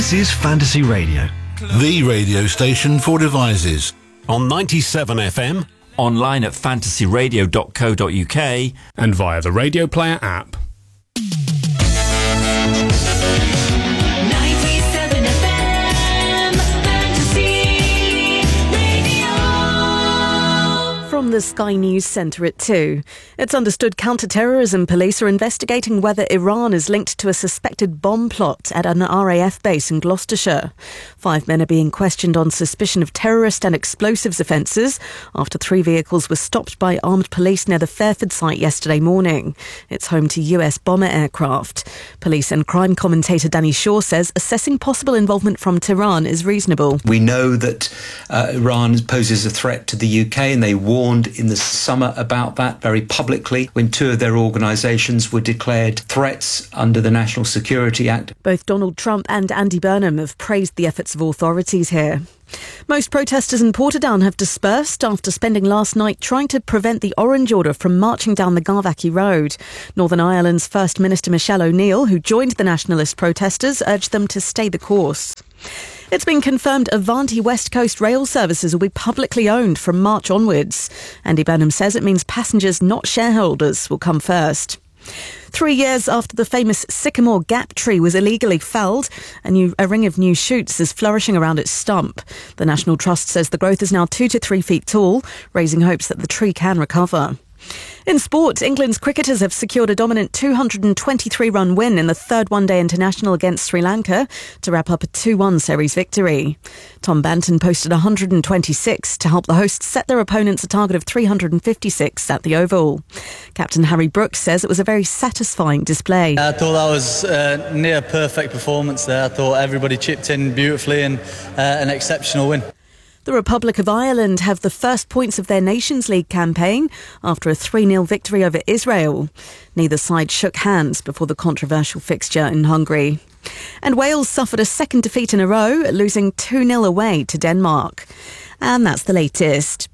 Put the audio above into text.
This is Fantasy Radio. The radio station for devices. On 97 FM. Online at fantasyradio.co.uk. And via the Radio Player app. 97 FM, Fantasy Radio. From the Sky News Centre at 2. It's understood counter-terrorism police are investigating whether Iran is linked to a suspected bomb plot at an RAF base in Gloucestershire. 5 men are being questioned on suspicion of terrorist and explosives offences after 3 vehicles were stopped by armed police near the Fairford site yesterday morning. It's home to US bomber aircraft. Police and crime commentator Danny Shaw says assessing possible involvement from Tehran is reasonable. We know that Iran poses a threat to the UK, and they warned in the summer about that very publicly when 2 of their organisations were declared threats under the National Security Act. Both Donald Trump and Andy Burnham have praised the efforts of authorities here. Most protesters in Portadown have dispersed after spending last night trying to prevent the Orange Order from marching down the Garvackie Road. Northern Ireland's First Minister Michelle O'Neill, who joined the nationalist protesters, urged them to stay the course. It's been confirmed Avanti West Coast rail services will be publicly owned from March onwards. Andy Burnham says it means passengers, not shareholders, will come first. 3 years after the famous Sycamore Gap tree was illegally felled, a ring of new shoots is flourishing around its stump. The National Trust says the growth is now 2 to 3 feet tall, raising hopes that the tree can recover. In sport, England's cricketers have secured a dominant 223-run win in the third one-day international against Sri Lanka to wrap up a 2-1 series victory. Tom Banton posted 126 to help the hosts set their opponents a target of 356 at the Oval. Captain Harry Brooks says it was a very satisfying display. I thought that was a near perfect performance there. I thought everybody chipped in beautifully and an exceptional win. The Republic of Ireland have the first points of their Nations League campaign after a 3-0 victory over Israel. Neither side shook hands before the controversial fixture in Hungary. And Wales suffered a second defeat in a row, losing 2-0 away to Denmark. And that's the latest.